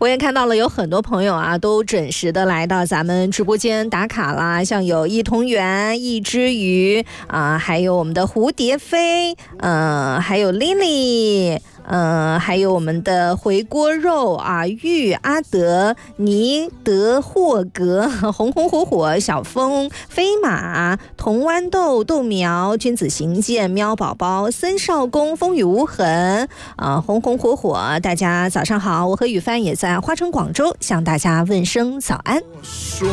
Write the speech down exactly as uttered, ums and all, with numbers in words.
我也看到了有很多朋友啊，都准时的来到咱们直播间打卡啦，像有一同源、一只鱼啊、呃，还有我们的蝴蝶飞，嗯、呃，还有 Lily。嗯，还有我们的回锅肉啊，玉阿德、尼德霍格、红红火火、小风、飞马、铜豌豆、豆苗、君子行健、喵宝宝、森少公、风雨无痕啊，红红火火，大家早上好，我和雨帆也在花城广州向大家问声早安。